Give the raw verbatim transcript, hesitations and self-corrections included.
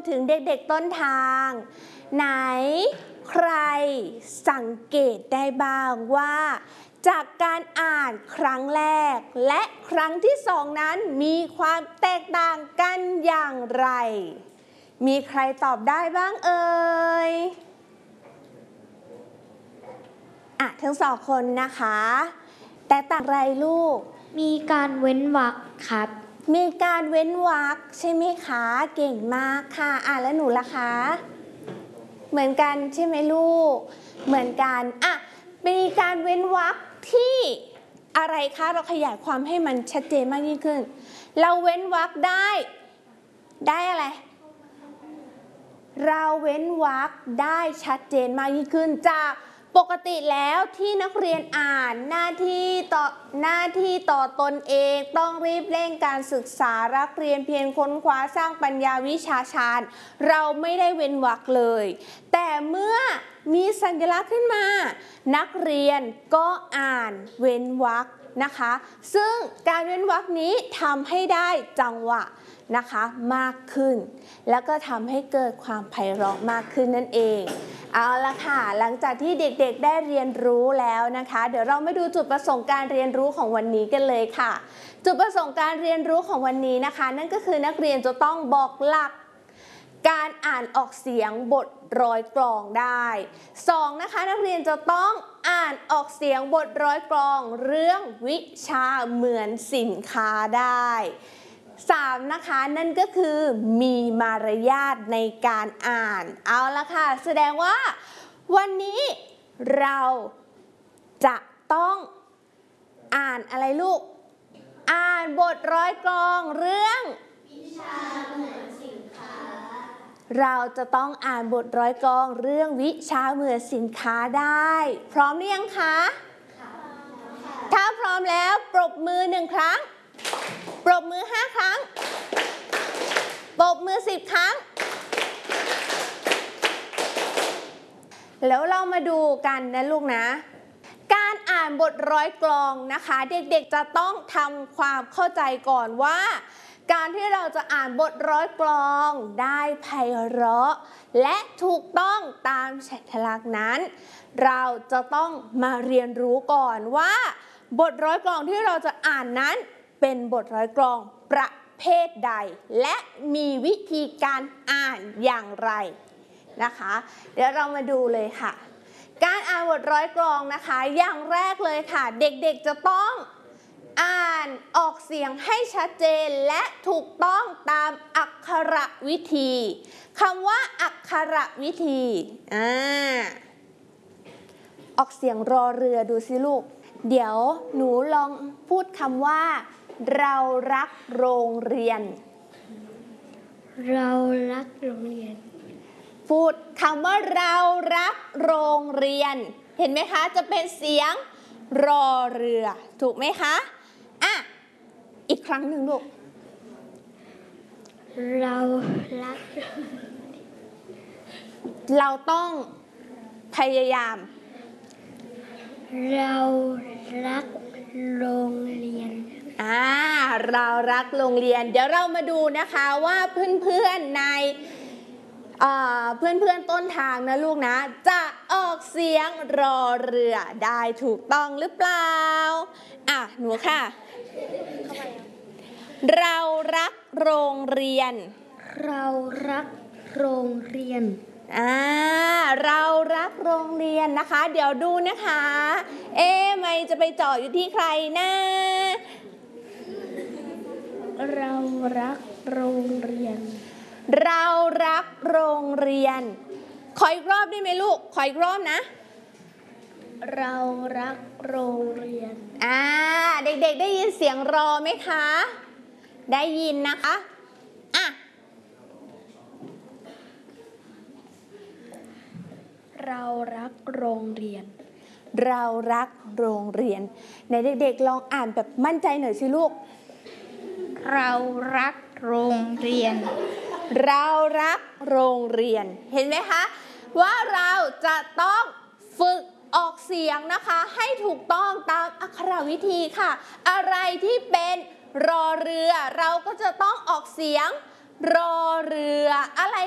ถึงเด็กๆต้นทางไหนใครสังเกตได้บ้างว่าจากการอ่านครั้งแรกและครั้งที่สองนั้นมีความแตกต่างกันอย่างไรมีใครตอบได้บ้างเอ่ยอ่ะทั้งสองคนนะคะแตกต่างไรลูกมีการเว้นวรรคครับมีการเว้นวรรคใช่ไหมคะเก่งมากค่ะอ่ะแล้วหนูล่ะคะเหมือนกันใช่ไหมลูกเหมือนกันอ่ะมีการเว้นวรรคที่อะไรคะเราขยายความให้มันชัดเจนมากยิ่งขึ้นเราเว้นวรรคได้ได้อะไรเราเว้นวรรคได้ชัดเจนมากยิ่งขึ้นจากปกติแล้วที่นักเรียนอ่านหน้าที่ต่อหน้าที่ต่อตนเองต้องรีบเร่งการศึกษารักเรียนเพียรค้นคว้าสร้างปัญญาวิชาชาญเราไม่ได้เว้นวรรคเลยแต่เมื่อมีสัญลักษณ์ขึ้นมานักเรียนก็อ่านเว้นวรรคนะคะซึ่งการเว้นวรรคนี้ทำให้ได้จังหวะนะคะมากขึ้นแล้วก็ทำให้เกิดความไพเราะมากขึ้นนั่นเองเอาละค่ะหลังจากที่เด็กๆได้เรียนรู้แล้วนะคะเดี๋ยวเรามาดูจุดประสงค์การเรียนรู้ของวันนี้กันเลยค่ะจุดประสงค์การเรียนรู้ของวันนี้นะคะนั่นก็คือนักเรียนจะต้องบอกหลักการอ่านออกเสียงบทร้อยกลองได้สองนะคะนักเรียนจะต้องอ่านออกเสียงบทร้อยกลองเรื่องวิชาเหมือนสินค้าได้สามนะคะนั่นก็คือมีมารยาทในการอ่านเอาละค่ะแสดงว่าวันนี้เราจะต้องอ่านอะไรลูกอ่านบทร้อยกลองเรื่องวิชาเหมือนสินค้าเราจะต้องอ่านบทร้อยกลองเรื่องวิชาเหมือนสินค้าได้พร้อมหรือยังคะถ้าพร้อมแล้วปรบมือหนึ่งครั้งปรบมือห้าครั้งปรบมือสิบครั้งแล้วเรามาดูกันนะลูกนะการอ่านบทร้อยกลองนะคะเด็กๆจะต้องทำความเข้าใจก่อนว่าการที่เราจะอ่านบทร้อยกลองได้ไพเราะและถูกต้องตามฉันทลักษณ์นั้นเราจะต้องมาเรียนรู้ก่อนว่าบทร้อยกลองที่เราจะอ่านนั้นเป็นบทร้อยกลองประเภทใดและมีวิธีการอ่านอย่างไรนะคะเดี๋ยวเรามาดูเลยค่ะการอ่านบทร้อยกลองนะคะอย่างแรกเลยค่ะเด็กๆจะต้องอ่านออกเสียงให้ชัดเจนและถูกต้องตามอักขระวิธีคำว่าอักขระวิธีอ่าออกเสียงรอเรือดูสิลูกเดี๋ยวหนูลองพูดคำว่าเรารักโรงเรียนเรารักโรงเรียนพูดคำว่าเรารักโรงเรียนเห็นไหมคะจะเป็นเสียงรอเรือถูกไหมคะอ่ะอีกครั้งหนึ่งลูกเรารักเราต้องพยายามเรารักโรงเรียนอ่าเรารักโรงเรียนเดี๋ยวเรามาดูนะคะว่าเพื่อนๆในเพื่อนๆต้นทางนะลูกนะจะออกเสียงรอเรือได้ถูกต้องหรือเปล่าอ่ะหนูค่ะเรารักโรงเรียนเรารักโรงเรียนอ่าเรารักโรงเรียนนะคะเดี๋ยวดูนะคะเอ๊ะไม่จะไปเจาะอยู่ที่ใครนะเรารักโรงเรียนเรารักโรงเรียนขออีกรอบได้ไหมลูกขออีกรอบนะเรารักโรงเรียนอ่าเด็กๆได้ยินเสียงรอไหมคะได้ยินนะคะอ่ะเรารักโรงเรียนเรารักโรงเรียนในเด็กๆลองอ่านแบบมั่นใจหน่อยสิลูกเรารักโรงเรียนเรารักโรงเรียนเห็นไหมคะว่าเราจะต้องฝึกออกเสียงนะคะให้ถูกต้องตามอักขระวิธีค่ะอะไรที่เป็นรอเรือเราก็จะต้องออกเสียงรอเรืออะไร